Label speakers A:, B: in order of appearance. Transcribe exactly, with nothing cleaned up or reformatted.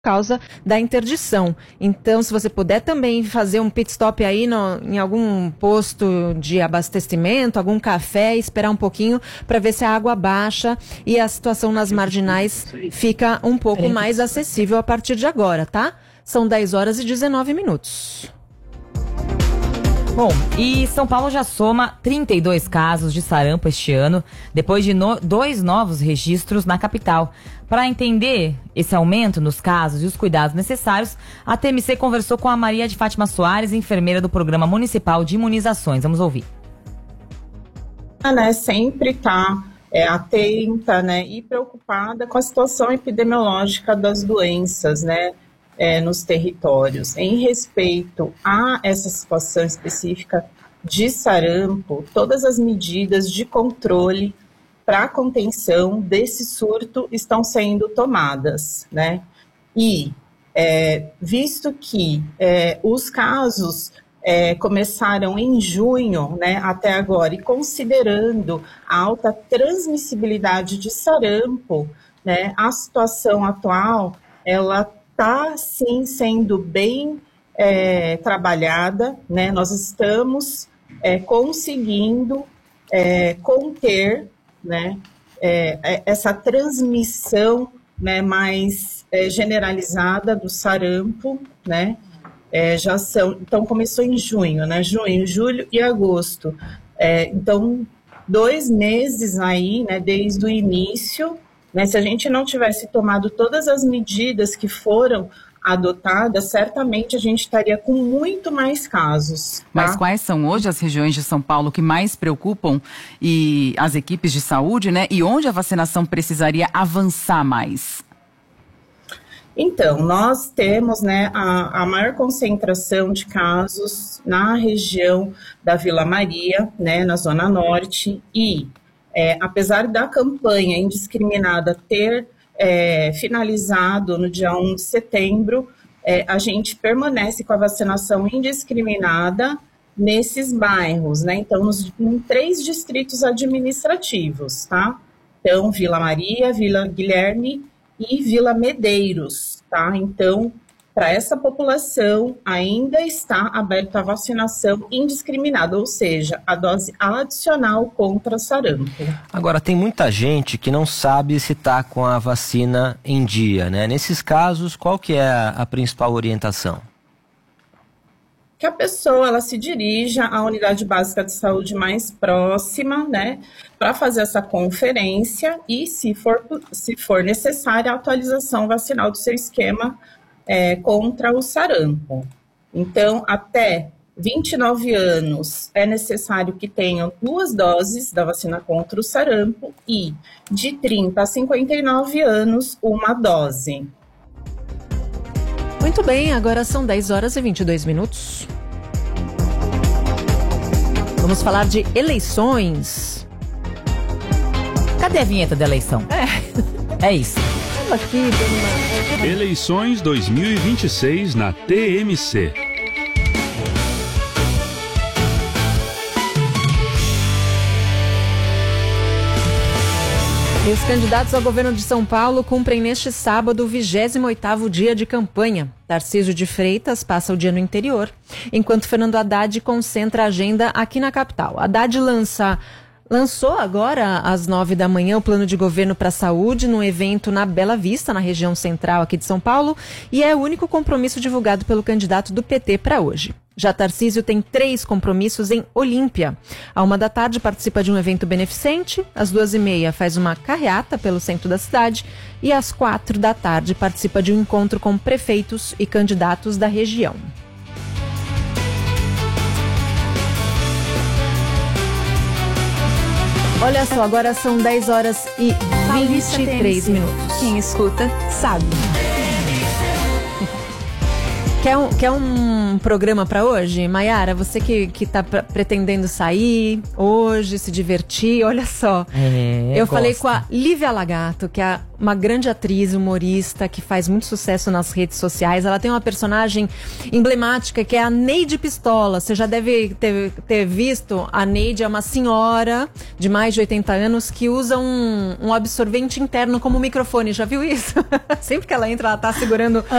A: causa da interdição. Então, se você puder também fazer um pit stop aí no, em algum posto de abastecimento, algum café, esperar um pouquinho para ver se a água baixa e a situação nas marginais fica um pouco mais acessível a partir de agora, tá? São dez horas e dezenove minutos.
B: Bom, e São Paulo já soma trinta e dois casos de sarampo este ano, depois de no, dois novos registros na capital. Para entender esse aumento nos casos e os cuidados necessários, a T M C conversou com a Maria de Fátima Soares, enfermeira do Programa Municipal de Imunizações. Vamos ouvir.
C: Né, sempre está é, atenta, né, e preocupada com a situação epidemiológica das doenças, né, é, nos territórios. Em respeito a essa situação específica de sarampo, todas as medidas de controle para a contenção desse surto estão sendo tomadas, né? E, é, visto que é, os casos é, começaram em junho, né, até agora, e considerando a alta transmissibilidade de sarampo, né, a situação atual, ela está, sim, sendo bem é, trabalhada, né? Nós estamos é, conseguindo é, conter, né, é, essa transmissão, né, mais é, generalizada do sarampo, né, é, já são, então começou em junho, né, junho, julho e agosto, é, então dois meses aí, né, desde o início, né, se a gente não tivesse tomado todas as medidas que foram adotada, certamente a gente estaria com muito mais casos. Tá?
D: Mas quais são hoje as regiões de São Paulo que mais preocupam e as equipes de saúde, né? E onde a vacinação precisaria avançar mais?
C: Então, nós temos, né, a, a maior concentração de casos na região da Vila Maria, né, na Zona Norte, e é, apesar da campanha indiscriminada ter É, finalizado no dia primeiro de setembro, é, a gente permanece com a vacinação indiscriminada nesses bairros, né? Então, nos, em três distritos administrativos, tá? Então, Vila Maria, Vila Guilherme e Vila Medeiros, tá? Então, para essa população ainda está aberta a vacinação indiscriminada, ou seja, a dose adicional contra sarampo.
E: Agora, tem muita gente que não sabe se está com a vacina em dia, né? Nesses casos, qual que é a, a principal orientação?
C: Que a pessoa ela se dirija à unidade básica de saúde mais próxima, né, para fazer essa conferência e, se for, se for necessária, a atualização vacinal do seu esquema É, contra o sarampo. Então, até vinte e nove anos é necessário que tenham duas doses da vacina contra o sarampo e de trinta a cinquenta e nove anos, uma dose.
A: Muito bem, agora são dez horas e vinte e dois minutos. Vamos falar de eleições.
B: Cadê a vinheta da eleição? É, é isso.
A: Aqui,
F: Eleições dois mil e vinte e seis na T M C.
A: E os candidatos ao governo de São Paulo cumprem neste sábado o vigésimo oitavo dia de campanha. Tarcísio de Freitas passa o dia no interior, enquanto Fernando Haddad concentra a agenda aqui na capital. Haddad lança... Lançou agora, às nove da manhã, o plano de governo para a saúde num evento na Bela Vista, na região central aqui de São Paulo, e é o único compromisso divulgado pelo candidato do P T para hoje. Já Tarcísio tem três compromissos em Olímpia. À uma da tarde participa de um evento beneficente, às duas e meia faz uma carreata pelo centro da cidade e às quatro da tarde participa de um encontro com prefeitos e candidatos da região. Olha só, agora são dez horas e vinte e três minutos.
G: Quem escuta, sabe.
A: Quer um, quer um programa pra hoje? Maiara, você que, que tá pra, pretendendo sair hoje, se divertir, olha só.
B: É,
A: eu
B: gosto.
A: falei com a Lívia Lagato, que é uma grande atriz, humorista, que faz muito sucesso nas redes sociais. Ela tem uma personagem emblemática que é a Neide Pistola. Você já deve ter, ter visto. A Neide é uma senhora de mais de oitenta anos que usa um, um absorvente interno como microfone. Já viu isso? Sempre que ela entra, ela tá segurando